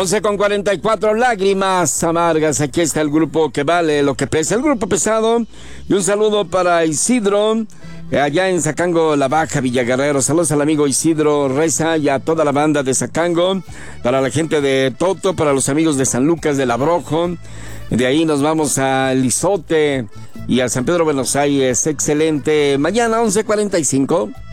11:44, lágrimas amargas. Aquí está el grupo que vale lo que pesa, el grupo pesado. Y un saludo para Isidro, allá en Zacango, La Baja, Villaguerrero. Saludos al amigo Isidro Reza y a toda la banda de Zacango. Para la gente de Toto, para los amigos de San Lucas del Abrojo. De ahí nos vamos a Lizote y a San Pedro, Buenos Aires. Excelente. Mañana, 11:45.